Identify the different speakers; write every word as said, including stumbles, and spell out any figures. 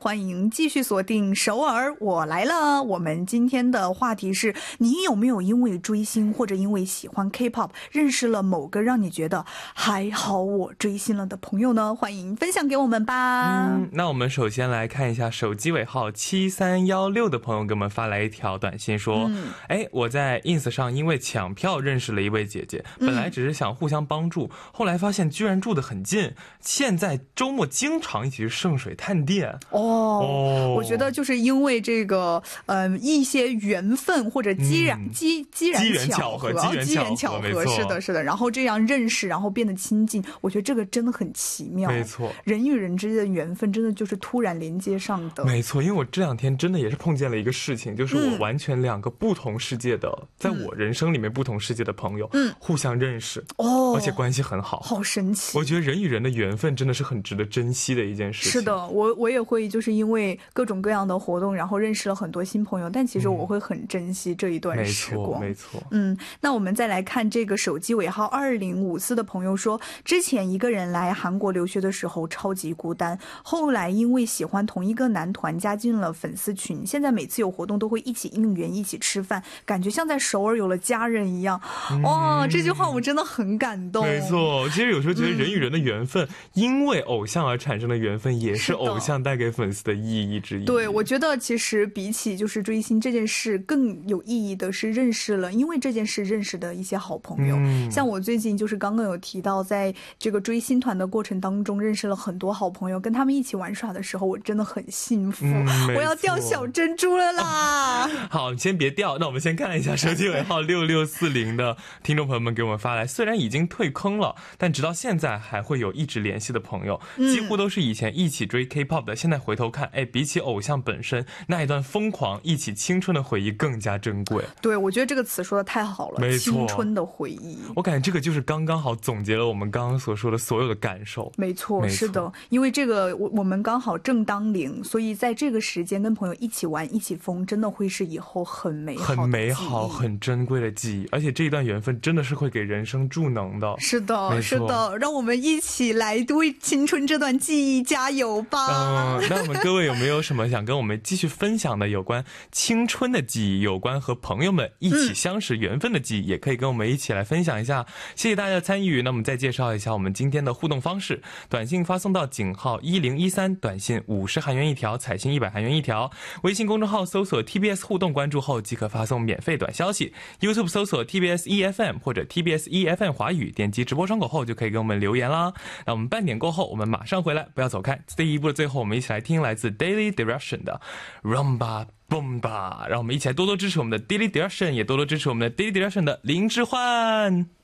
Speaker 1: 欢迎继续锁定首尔我来了。我们今天的话题是，你有没有因为追星或者因为喜欢 K-pop 认识了某个让你觉得还好我追星了的朋友呢？欢迎分享给我们吧。
Speaker 2: 嗯，那我们首先来看一下手机尾号七三一六的朋友给我们发来一条短信说，哎、嗯，我在 ins 上因为抢票认识了一位姐姐，本来只是想互相帮助、嗯、后来发现居然住得很近，现在周末经常一起去圣水探店。
Speaker 1: 哦，哦我觉得就是因为这个呃一些缘分或者机然、嗯、机机然巧合
Speaker 2: 机缘巧合
Speaker 1: 是的是的，然后这样认识然后变得亲近，我觉得这个真的很奇妙。
Speaker 2: 没错，
Speaker 1: 人与人之间的缘分真的就是突然连接上的。
Speaker 2: 没错，因为我这两天真的也是碰见了一个事情，就是我完全两个不同世界的、嗯、在我人生里面不同世界的朋友、嗯、互相认识，哦，而且关系很好，
Speaker 1: 好神奇。
Speaker 2: 我觉得人与人的缘分真的是很值得珍惜的一件事情。
Speaker 1: 是的，我我也会就是因为各种各样的活动然后认识了很多新朋友，但其实我会很珍惜这一段时光、
Speaker 2: 嗯、没错没错。
Speaker 1: 嗯，那我们再来看这个手机尾号二零五四的朋友说，之前一个人来韩国留学的时候超级孤单，后来因为喜欢同一个男团加进了粉丝群，现在每次有活动都会一起应援一起吃饭，感觉像在首尔有了家人一样。哇、嗯哦，这句话我真的很感动。
Speaker 2: 没错，其实有时候觉得人与人的缘分、嗯、因为偶像而产生的缘分也是偶像带给粉丝的意义之一。
Speaker 1: 对，我觉得其实比起就是追星这件事更有意义的是认识了因为这件事认识的一些好朋友、嗯、像我最近就是刚刚有提到在这个追星团的过程当中认识了很多好朋友，跟他们一起玩耍的时候我真的很幸福、嗯、我要掉小珍珠了啦。
Speaker 2: 好，你先别掉，那我们先看一下手机尾号六六四零的听众朋友们给我们发来，虽然已经退坑了，但直到现在还会有一直联系的朋友、嗯、几乎都是以前一起追 K-pop 的，现在回头看，哎，比起偶像本身那一段疯狂一起青春的回忆更加珍贵。
Speaker 1: 对，我觉得这个词说的太好了，
Speaker 2: 没错，
Speaker 1: 青春的回忆。
Speaker 2: 我感觉这个就是刚刚好总结了我们刚刚所说的所有的感受。
Speaker 1: 没错，是的，因为这个我我们刚好正当龄，所以在这个时间跟朋友一起玩一起疯，真的会是以后很美好的
Speaker 2: 很美好很珍贵的记忆，而且这一段缘分真的是会给人生助能的。
Speaker 1: 是的是的，让我们一起来为青春这段记忆加油吧。
Speaker 2: 嗯，那我们各位有没有什么想跟我们继续分享的有关青春的记忆，有关和朋友们一起相识缘分的记忆、嗯、也可以跟我们一起来分享一下。谢谢大家的参与。那我们再介绍一下我们今天的互动方式，短信发送到井号一零一三，短信五十韩元一条，彩信一百韩元一条，微信公众号搜索 T B S 互动关注后即可发送免费短消息， YouTube 搜索 T B S E F M 或者 T B S E F M 华语，点击直播窗口后就可以给我们留言啦。那我们半点过后我们马上回来，不要走开。这一部的最后我们一起来听来自 Daily Direction 的 Rumba Bomba， 让我们一起来多多支持我们的 Daily Direction， 也多多支持我们的 Daily Direction 的林志焕。